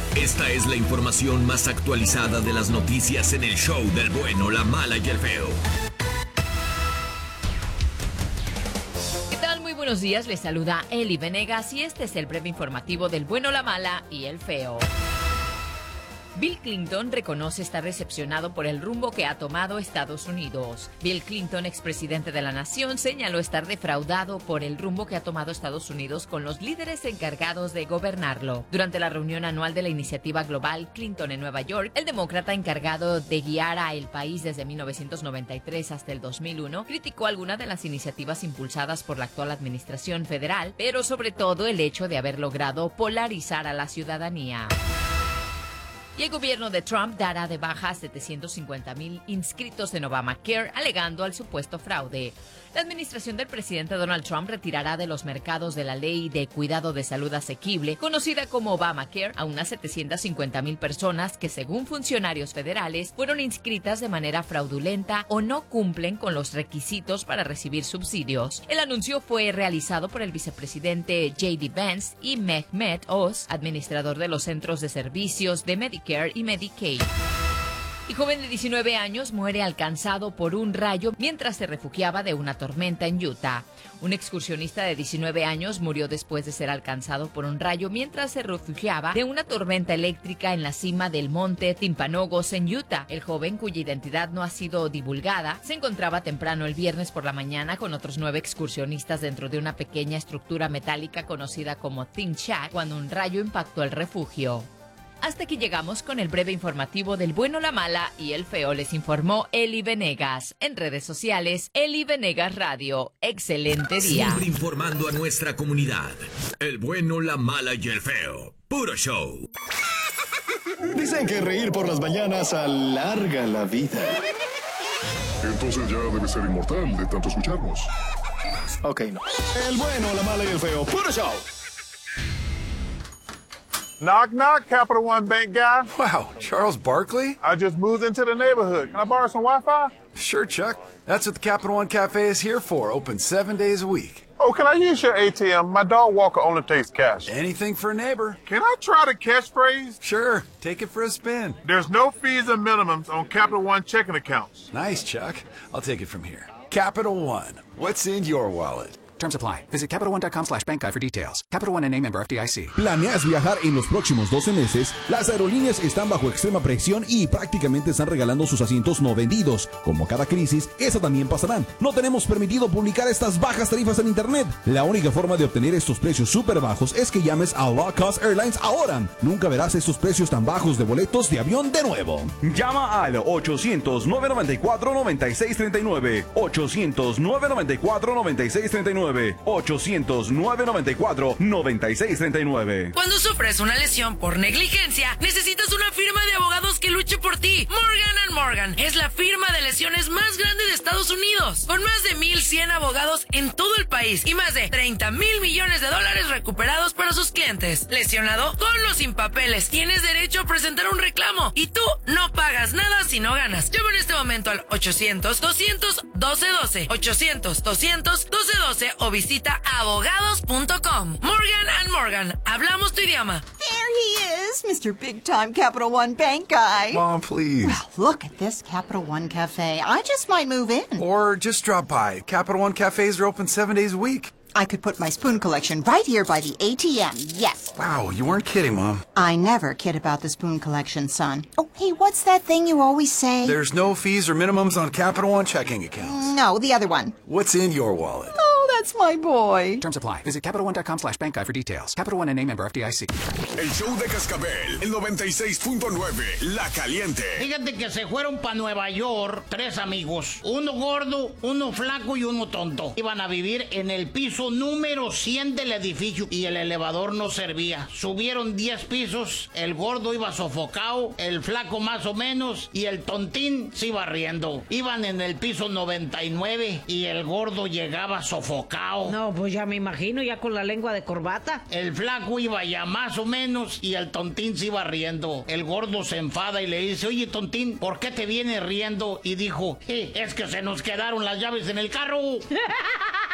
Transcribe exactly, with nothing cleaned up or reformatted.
Esta es la información más actualizada de las noticias en el show del bueno, la mala y el feo. ¿Qué tal? Muy buenos días, les saluda Eli Venegas y este es el breve informativo del bueno, la mala y el feo. Bill Clinton reconoce estar decepcionado por el rumbo que ha tomado Estados Unidos. Bill Clinton, expresidente de la nación, señaló estar defraudado por el rumbo que ha tomado Estados Unidos con los líderes encargados de gobernarlo. Durante la reunión anual de la iniciativa global Clinton en Nueva York, el demócrata encargado de guiar a el país desde mil novecientos noventa y tres hasta el dos mil uno criticó algunas de las iniciativas impulsadas por la actual administración federal, pero sobre todo el hecho de haber logrado polarizar a la ciudadanía. Y el gobierno de Trump dará de baja a setecientos cincuenta mil inscritos en Obamacare, alegando al supuesto fraude. La administración del presidente Donald Trump retirará de los mercados de la Ley de Cuidado de Salud Asequible, conocida como Obamacare, a unas setecientas cincuenta mil personas que, según funcionarios federales, fueron inscritas de manera fraudulenta o no cumplen con los requisitos para recibir subsidios. El anuncio fue realizado por el vicepresidente J D Vance y Mehmet Oz, administrador de los centros de servicios de Medicare y Medicaid. Y joven de diecinueve años muere alcanzado por un rayo mientras se refugiaba de una tormenta en Utah. Un excursionista de diecinueve años murió después de ser alcanzado por un rayo mientras se refugiaba de una tormenta eléctrica en la cima del monte Timpanogos en Utah. El joven, cuya identidad no ha sido divulgada, se encontraba temprano el viernes por la mañana con otros nueve excursionistas dentro de una pequeña estructura metálica conocida como Think Shack cuando un rayo impactó el refugio. Hasta aquí llegamos con el breve informativo del bueno, la mala y el feo. Les informó Eli Venegas. En redes sociales, Eli Venegas Radio. Excelente día. Siempre informando a nuestra comunidad. El bueno, la mala y el feo. Puro show. Dicen que reír por las mañanas alarga la vida. Entonces ya debe ser inmortal de tanto escucharnos. Ok, no. El bueno, la mala y el feo. Puro show. Knock, knock, Capital One Bank guy. Wow, Charles Barkley? I just moved into the neighborhood. Can I borrow some Wi-Fi? Sure, Chuck. That's what the Capital One Cafe is here for, open seven days a week. Oh, can I use your A T M? My dog walker only takes cash. Anything for a neighbor. Can I try the catchphrase? Sure, take it for a spin. There's no fees and minimums on Capital One checking accounts. Nice, Chuck. I'll take it from here. Capital One. What's in your wallet? Terms apply. Visit Capital One dot com slash bank guide for details. Capital One N A member F D I C. ¿Planeas viajar en los próximos doce meses? Las aerolíneas están bajo extrema presión y prácticamente están regalando sus asientos no vendidos. Como cada crisis, esa también pasará. No tenemos permitido publicar estas bajas tarifas en internet. La única forma de obtener estos precios súper bajos es que llames a Low Cost Airlines ahora. Nunca verás estos precios tan bajos de boletos de avión de nuevo. Llama al ochocientos, nueve noventa y cuatro, noventa y seis treinta y nueve. ochocientos, nueve noventa y cuatro, noventa y seis treinta y nueve. ochocientos, nueve noventa y cuatro, noventa y seis treinta y nueve. Cuando sufres una lesión por negligencia, necesitas una firma de abogados que luche por ti. Morgan and Morgan es la firma de lesiones más grande de Estados Unidos, con más de mil cien abogados en todo el país y más de treinta mil millones de dólares recuperados para sus clientes. Lesionado, con o sin papeles, tienes derecho a presentar un reclamo y tú no pagas nada si no ganas. Llama en este momento al ochocientos, doscientos, doce doce, ochocientos, doscientos, doce doce o visita abogados punto com. Morgan and Morgan, hablamos tu idioma. There he is, Mister Big Time Capital One Bank guy. Mom, please. Well, look at this Capital One Cafe. I just might move in. Or just drop by. Capital One Cafes are open seven days a week. I could put my spoon collection right here by the A T M, yes. Wow, you weren't kidding, Mom. I never kid about the spoon collection, son. Oh, hey, what's that thing you always say? There's no fees or minimums on Capital One checking accounts. No, the other one. What's in your wallet? Oh, that's my boy. Terms apply. Visit Capital One dot com slash bank guide for details. Capital One N A member F D I C. El show de Cascabel, el noventa y seis punto nueve, La Caliente. Fíjate que se fueron para Nueva York tres amigos. Uno gordo, uno flaco y uno tonto. Iban a vivir en el piso número cien del edificio y el elevador no servía. Subieron diez pisos, el gordo iba sofocado, el flaco más o menos y el tontín se iba riendo. Iban en el piso noventa y nueve y el gordo llegaba sofocado. No, pues ya me imagino, ya con la lengua de corbata. El flaco iba ya más o menos y el tontín se iba riendo. El gordo se enfada y le dice: oye, tontín, ¿por qué te vienes riendo? Y dijo: eh, es que se nos quedaron las llaves en el carro.